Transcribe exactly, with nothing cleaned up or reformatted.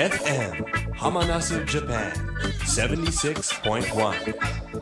エフエム Hamanasu Japan seventy-six point one